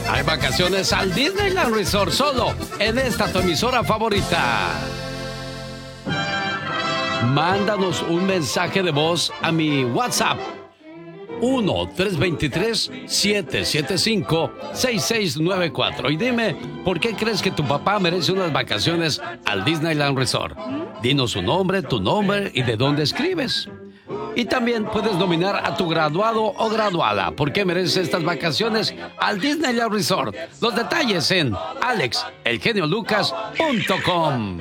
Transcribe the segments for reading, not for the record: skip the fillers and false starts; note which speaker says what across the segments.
Speaker 1: Hay vacaciones al Disneyland Resort solo en esta tu emisora favorita. Mándanos un mensaje de voz a mi WhatsApp 1-323-775-6694 y dime por qué crees que tu papá merece unas vacaciones al Disneyland Resort. Dinos su nombre, tu nombre y de dónde escribes. Y también puedes nominar a tu graduado o graduada por qué merece estas vacaciones al Disneyland Resort. Los detalles en alexelgeniolucas.com.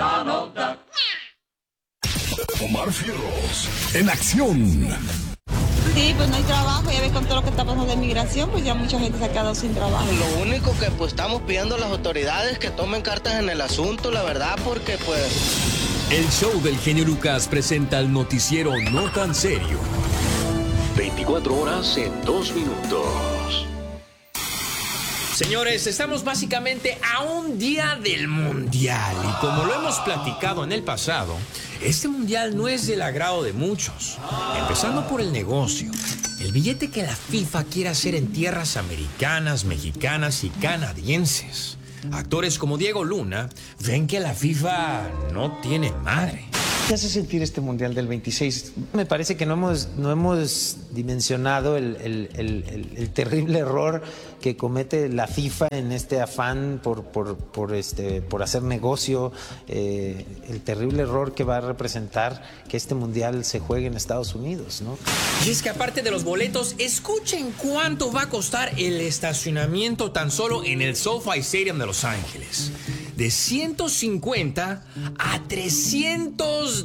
Speaker 2: Omar Fierros, en acción.
Speaker 3: Sí, pues no hay trabajo, ya ves con todo lo que está pasando de migración, pues ya mucha gente se ha quedado sin trabajo.
Speaker 4: Lo único que pues estamos pidiendo a las autoridades que tomen cartas en el asunto, la verdad, porque pues...
Speaker 2: El show del genio Lucas presenta el noticiero no tan serio.
Speaker 5: 24 horas en 2 minutos.
Speaker 6: Señores, estamos básicamente a un día del Mundial y como lo hemos platicado en el pasado, este Mundial no es del agrado de muchos, empezando por el negocio. El billete que la FIFA quiere hacer en tierras americanas, mexicanas y canadienses. Actores como Diego Luna ven que la FIFA no tiene madre.
Speaker 7: ¿Qué hace sentir este Mundial del 26? Me parece que no hemos dimensionado el terrible error que comete la FIFA en este afán por hacer negocio, el terrible error que va a representar que este Mundial se juegue en Estados Unidos, ¿no?
Speaker 6: Y es que aparte de los boletos, escuchen cuánto va a costar el estacionamiento tan solo en el SoFi Stadium de Los Ángeles. De 150 a $300.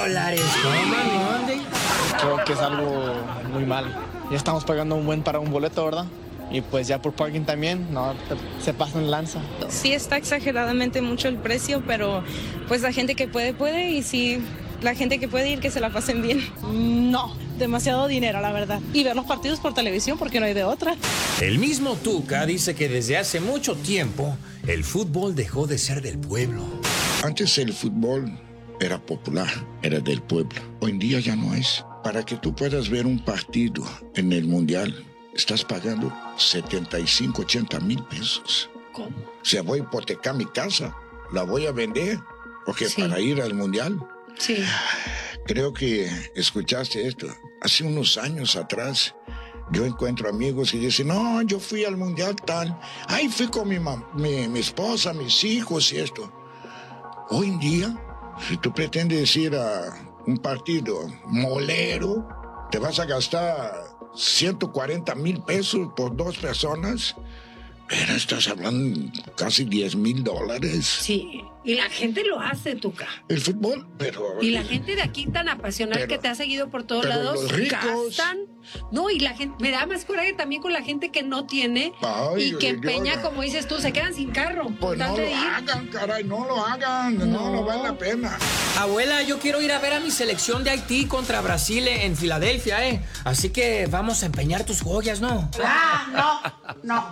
Speaker 8: Creo que es algo muy mal. Ya estamos pagando un buen para un boleto, ¿verdad? Y pues ya por parking también, no, se pasan lanza.
Speaker 9: Sí está exageradamente mucho el precio, pero pues la gente que puede y sí, la gente que puede ir que se la pasen bien.
Speaker 10: No, demasiado dinero, la verdad. Y ver los partidos por televisión porque no hay de otra.
Speaker 6: El mismo Tuca dice que desde hace mucho tiempo el fútbol dejó de ser del pueblo.
Speaker 11: Antes el fútbol era popular, era del pueblo. Hoy en día ya no es. Para que tú puedas ver un partido en el Mundial, estás pagando 75, 80 mil pesos.
Speaker 10: ¿Cómo?
Speaker 11: O sea, voy a hipotecar mi casa, la voy a vender, porque
Speaker 10: Sí.
Speaker 11: para ir al Mundial.
Speaker 10: Sí.
Speaker 11: Creo que escuchaste esto. Hace unos años atrás, yo encuentro amigos y dicen, no, yo fui al Mundial tal. Ay, fui con mi esposa, mis hijos y esto. Hoy en día, si tú pretendes ir a un partido molero, te vas a gastar 140 mil pesos por 2 personas. Pero estás hablando casi $10,000.
Speaker 12: Sí, y la gente lo hace, Tuca.
Speaker 11: El fútbol, pero...
Speaker 12: Y la gente de aquí tan apasionada que te ha seguido por todos lados,
Speaker 11: los ricos
Speaker 12: gastan. No, y la gente, me da más coraje también con la gente que no tiene.
Speaker 11: Ay,
Speaker 12: y que empeña,
Speaker 11: yo-
Speaker 12: como dices tú, se quedan sin carro.
Speaker 11: Pues no
Speaker 12: Tal de
Speaker 11: lo
Speaker 12: ir.
Speaker 11: hagan, caray, no lo hagan, no vale la pena.
Speaker 6: Abuela, yo quiero ir a ver a mi selección de Haití contra Brasil en Filadelfia, Así que vamos a empeñar tus joyas, ¿no?
Speaker 10: No.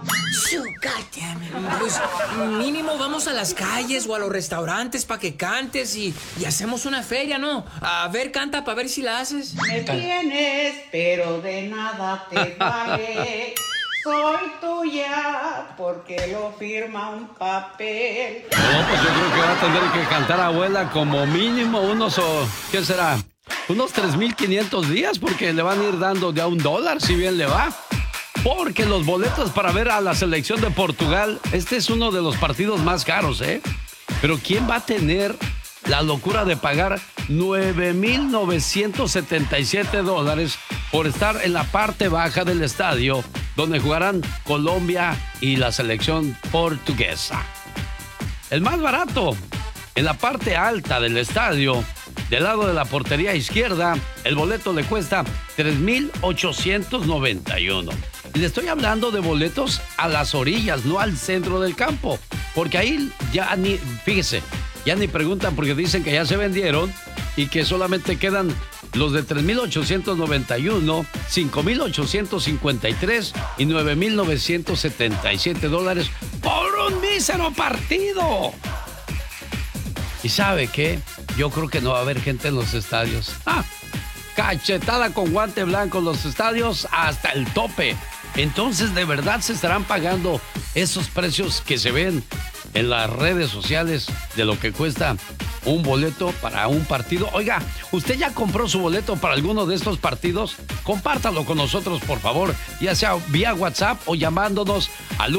Speaker 6: Pues mínimo vamos a las calles o a los restaurantes para que cantes y hacemos una feria, ¿no? A ver, canta para ver si la haces.
Speaker 10: Me tienes, pero de nada te vale. Soy tuya porque lo firma un papel.
Speaker 1: No, pues yo creo que va a tener que cantar abuela como mínimo ¿qué será? Unos 3,500 días porque le van a ir dando de a $1 si bien le va. Porque los boletos para ver a la selección de Portugal, este es uno de los partidos más caros, Pero ¿quién va a tener la locura de pagar $9,977 por estar en la parte baja del estadio donde jugarán Colombia y la selección portuguesa? El más barato, en la parte alta del estadio, del lado de la portería izquierda, el boleto le cuesta $3,891. Y le estoy hablando de boletos a las orillas, no al centro del campo. Porque ahí ya ni, fíjese, ya ni preguntan porque dicen que ya se vendieron y que solamente quedan los de $3,891, $5,853 y $9,977 por un mísero partido. ¿Y sabe qué? Yo creo que no va a haber gente en los estadios. Cachetada con guante blanco en los estadios hasta el tope. Entonces, ¿de verdad se estarán pagando esos precios que se ven en las redes sociales de lo que cuesta un boleto para un partido? Oiga, ¿usted ya compró su boleto para alguno de estos partidos? Compártalo con nosotros, por favor, ya sea vía WhatsApp o llamándonos al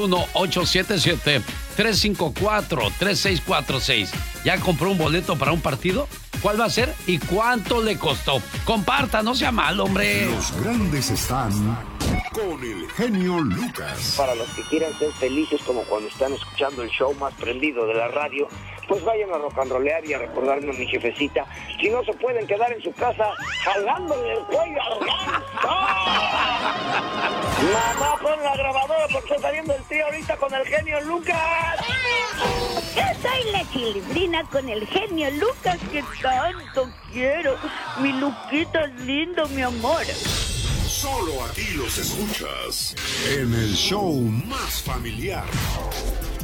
Speaker 1: 1-877-354-3646. ¿Ya compró un boleto para un partido? ¿Cuál va a ser y cuánto le costó? Comparta, no sea mal, hombre.
Speaker 13: Los grandes están con el genio Lucas.
Speaker 14: Para los que quieran ser felices como cuando están escuchando el show más prendido de la radio, pues vayan a rock and rollear y a recordarme a mi jefecita. Si no se pueden quedar en su casa jalándole el cuello al ganso. Mamá, pon la grabadora porque está saliendo el tío ahorita con el genio Lucas.
Speaker 15: Yo soy la Chilindrina con el genio Lucas que tanto quiero. Mi Luquita es lindo, mi amor.
Speaker 13: Solo aquí los escuchas en el show más familiar.